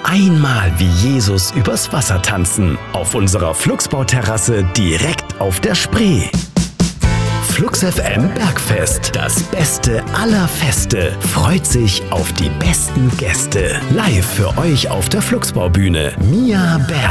einmal wie Jesus übers Wasser tanzen. Auf unserer Flugsbauterrasse direkt auf der Spree. Flux FM Bergfest, das Beste aller Feste, freut sich auf die besten Gäste. Live für euch auf der Flugsbaubühne, Mia Berg.